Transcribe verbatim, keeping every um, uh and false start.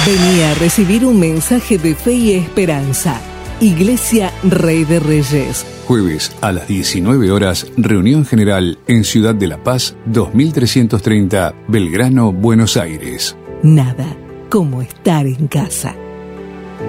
Vení a recibir un mensaje de fe y esperanza. Iglesia Rey de Reyes. Jueves a las diecinueve horas, reunión general en Ciudad de La Paz, dos mil trescientos treinta, Belgrano, Buenos Aires. Nada como estar en casa.